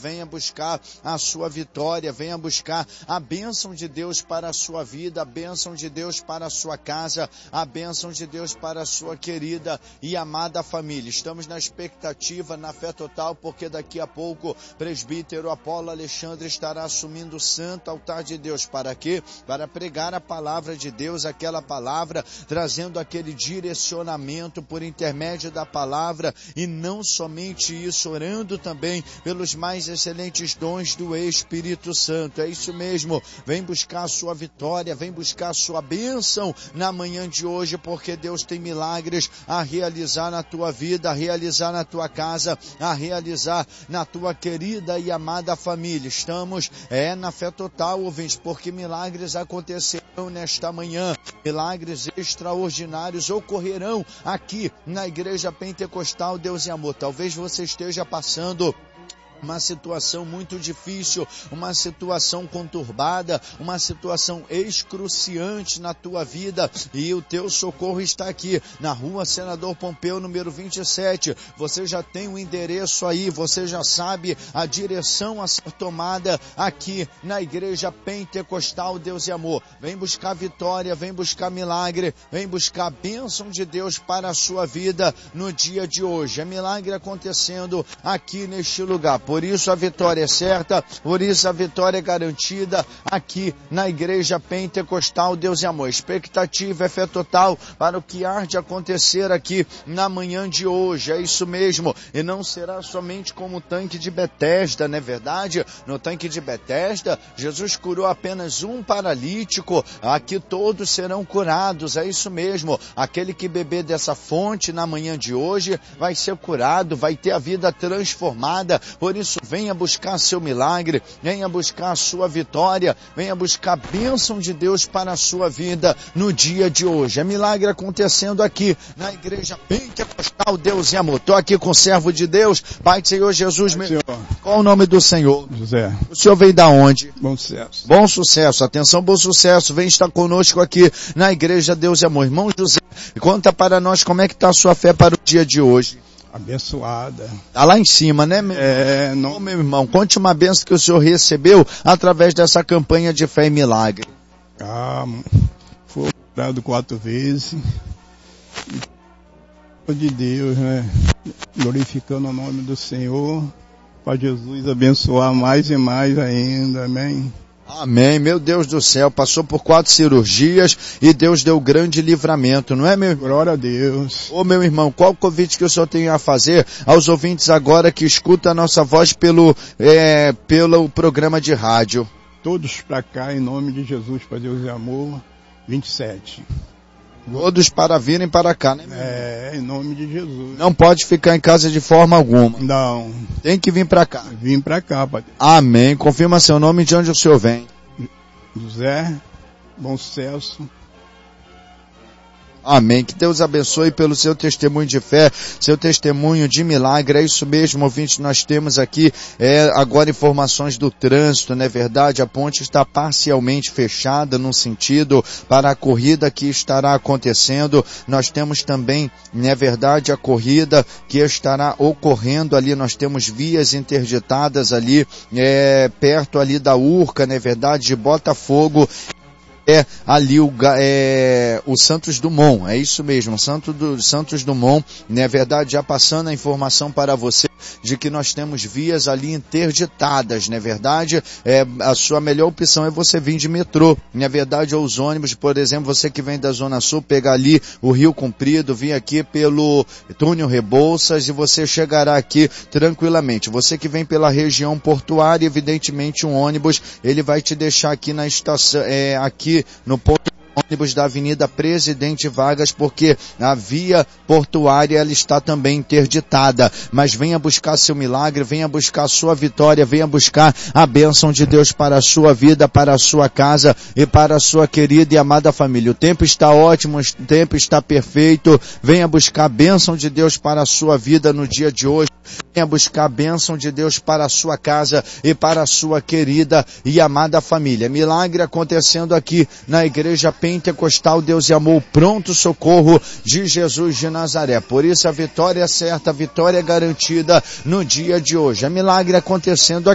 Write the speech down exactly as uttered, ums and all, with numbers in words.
venha buscar a sua vitória, venha buscar a bênção de Deus para a sua vida, a bênção de Deus para a sua casa, a bênção de Deus para a sua querida e amada família. Estamos na expectativa, na fé total, porque daqui a pouco presbítero Apolo Alexandre estará assumindo o santo altar de Deus. Para quê? Para pregar a palavra de Deus, aquela palavra, trazendo aquele direcionamento por intermédio da palavra, e não somente isso, orando também pelos mais excelentes dons do Espírito Santo. É isso mesmo, vem buscar a sua vitória, vem buscar a sua bênção na manhã de hoje, porque Deus tem milagres a realizar na tua vida, a realizar na tua casa, a realizar na tua querida e amada família. Estamos é, na fé total, ouvintes, porque milagres acontecerão nesta manhã, milagres extraordinários ocorrerão aqui na Igreja Pentecostal Deus e Amor. Talvez você esteja passando uma situação muito difícil, uma situação conturbada, uma situação excruciante na tua vida, e o teu socorro está aqui, na rua Senador Pompeu, número vinte e sete. Você já tem o endereço aí, você já sabe a direção a ser tomada aqui na Igreja Pentecostal Deus e Amor. Vem buscar vitória, vem buscar milagre, vem buscar a bênção de Deus para a sua vida no dia de hoje. É milagre acontecendo aqui neste lugar. Por isso a vitória é certa, por isso a vitória é garantida aqui na Igreja Pentecostal Deus e Amor. Expectativa é fé total para o que há de acontecer aqui na manhã de hoje. É isso mesmo, e não será somente como o tanque de Betesda, não é verdade? No tanque de Betesda, Jesus curou apenas um paralítico, aqui todos serão curados. É isso mesmo, aquele que beber dessa fonte na manhã de hoje vai ser curado, vai ter a vida transformada. Por isso, venha buscar seu milagre, venha buscar a sua vitória, venha buscar a bênção de Deus para a sua vida no dia de hoje. É milagre acontecendo aqui na Igreja Pentecostal Deus e Amor. Estou aqui com o servo de Deus, Pai do Senhor Jesus. Pai, Senhor. Qual o nome do Senhor? José. O Senhor veio da onde? Bom Sucesso. Bom Sucesso. Atenção, Bom Sucesso. Vem estar conosco aqui na Igreja Deus e Amor. Irmão José, conta para nós como é que está a sua fé para o dia de hoje. Abençoada. Tá lá em cima, né, meu, é, não... Ô, meu irmão? Conte uma bênção que o senhor recebeu através dessa campanha de fé e milagre. Ah, foi orado quatro vezes. De Deus, né? Glorificando o nome do Senhor, para Jesus abençoar mais e mais ainda, amém. Amém, meu Deus do céu, passou por quatro cirurgias e Deus deu grande livramento, não é, meu irmão? Glória a Deus. Ô, meu irmão, qual o convite que o senhor tem a fazer aos ouvintes agora que escutam a nossa voz pelo, é, pelo programa de rádio? Todos para cá, em nome de Jesus, para Deus e Amor, vinte e sete. Todos para virem para cá, né, meu irmão? É, em nome de Jesus. Não pode ficar em casa de forma alguma. Não. Tem que vir para cá. Vim para cá, Pai. Amém. Confirma seu nome e de onde o senhor vem. José, Bom Sucesso. Amém. Que Deus abençoe pelo seu testemunho de fé, seu testemunho de milagre. É isso mesmo, ouvinte, nós temos aqui é, agora informações do trânsito, não é verdade? A ponte está parcialmente fechada no sentido para a corrida que estará acontecendo. Nós temos também, não é verdade, a corrida que estará ocorrendo ali. Nós temos vias interditadas ali, é, perto ali da Urca, não é verdade, de Botafogo. É ali o, é, o Santos Dumont, é isso mesmo, Santo do, Santos Dumont, não é verdade? Já passando a informação para você de que nós temos vias ali interditadas, não é verdade? É, a sua melhor opção é você vir de metrô, não é verdade? Ou os ônibus, por exemplo, você que vem da Zona Sul, pegar ali o Rio Comprido, vir aqui pelo Túnel Rebouças e você chegará aqui tranquilamente. Você que vem pela região portuária, evidentemente um ônibus, ele vai te deixar aqui na estação, é, aqui no ponto ônibus da Avenida Presidente Vargas, porque a via portuária ela está também interditada. Mas venha buscar seu milagre, venha buscar sua vitória, venha buscar a bênção de Deus para a sua vida, para a sua casa e para a sua querida e amada família. O tempo está ótimo, o tempo está perfeito. Venha buscar a bênção de Deus para a sua vida no dia de hoje. Venha buscar a bênção de Deus para a sua casa e para a sua querida e amada família. Milagre acontecendo aqui na Igreja Pentecostal Deus e Amor, pronto socorro de Jesus de Nazaré. Por isso a vitória é certa, a vitória é garantida no dia de hoje. É milagre acontecendo aqui.